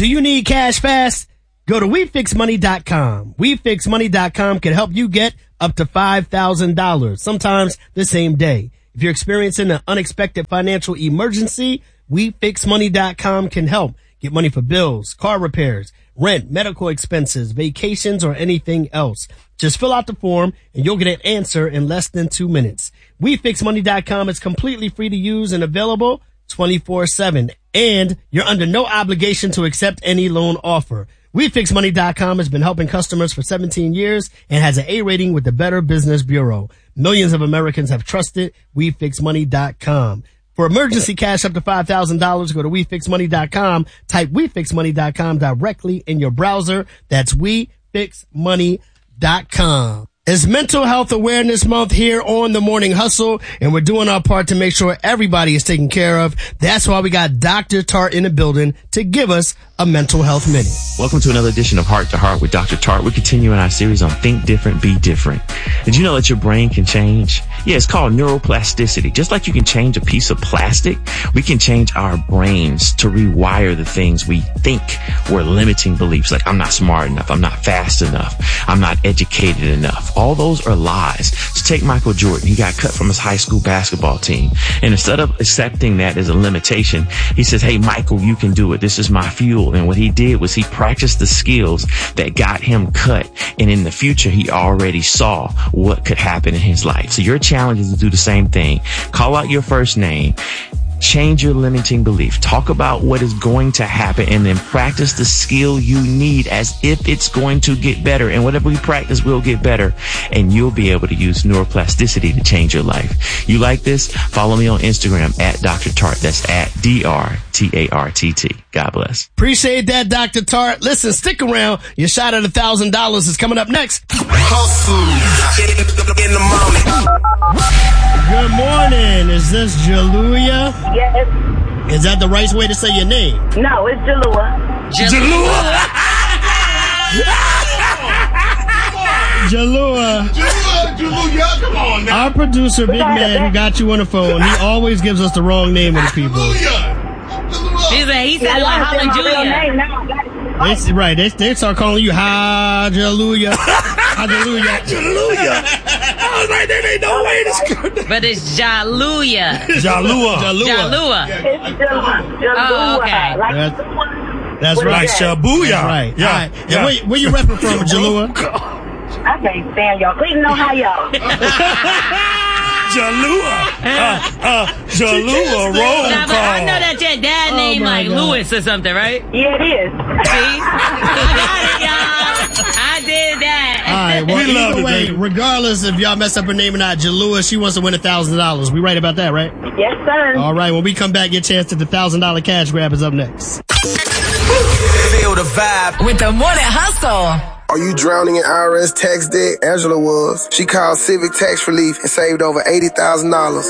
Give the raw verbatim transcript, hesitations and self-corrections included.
Do you need cash fast? Go to we fix money dot com. we fix money dot com can help you get up to five thousand dollars, sometimes the same day. If you're experiencing an unexpected financial emergency, we fix money dot com can help. Get money for bills, car repairs, rent, medical expenses, vacations, or anything else. Just fill out the form and you'll get an answer in less than two minutes. we fix money dot com is completely free to use and available twenty-four seven. And you're under no obligation to accept any loan offer. we fix money dot com has been helping customers for seventeen years and has an A rating with the Better Business Bureau. Millions of Americans have trusted we fix money dot com. For emergency cash up to five thousand dollars, go to we fix money dot com. Type we fix money dot com directly in your browser. That's we fix money dot com. It's Mental Health Awareness Month here on The Morning Hustle, and we're doing our part to make sure everybody is taken care of. That's why we got Doctor Tart in the building to give us a mental health minute. Welcome to another edition of Heart to Heart with Doctor Tart. We're continuing our series on Think Different, Be Different. Did you know that your brain can change? Yeah, it's called neuroplasticity. Just like you can change a piece of plastic, we can change our brains to rewire the things we think were limiting beliefs. Like, I'm not smart enough, I'm not fast enough, I'm not educated enough. All those are lies. So take Michael Jordan. He got cut from his high school basketball team. And instead of accepting that as a limitation, he says, hey, Michael, you can do it. This is my fuel. And what he did was he practiced the skills that got him cut. And in the future, he already saw what could happen in his life. So your challenge is to do the same thing. Call out your first name. Change your limiting belief. Talk about what is going to happen and then practice the skill you need as if it's going to get better. And whatever we practice will get better. And you'll be able to use neuroplasticity to change your life. You like this? Follow me on Instagram at Doctor Tart. That's at D R T A R T T. God bless. Appreciate that, Doctor Tart. Listen, stick around. Your shot at a thousand dollars is coming up next. Hustle in the morning. Good morning. Is this Jaluya? Yes. Is that the right way to say your name? No, it's Jalua. Jalua. Jalua. Jalua, Jalua, come on now. Our producer, Big Man, who got you on the phone, he always gives us the wrong name of the people. He said, he said like Hallelujah. They, right, they, they start calling you Hallelujah. Hallelujah. Hallelujah. I was like, there ain't no way this could. But it's Jaluya. Jalua. Jalua. Jalua. It's Jalua. Jalua. Oh, okay. Like, That's, that's what right. is that? Shabuya. That's right. Yeah. All right. Yeah. And where, where you repping from, Jalua? I can't stand y'all. Cleveland, Ohio. Jalua. Uh, uh, Jalua roll Now, but I call. know that your dad Oh, named my like God. Lewis or something, right? Yeah, it is. See? I got it, y'all. I did that. All right. Well, We love either it, way, baby. regardless if y'all mess up her name or not, Jalua, she wants to win a thousand dollars. We right about that, right? Yes, sir. All right. When we come back, your chance at the thousand dollar cash grab is up next. Feel the vibe. With the Morning Hustle. Are you drowning in I R S tax debt? Angela was. She called Civic Tax Relief and saved over eighty thousand dollars.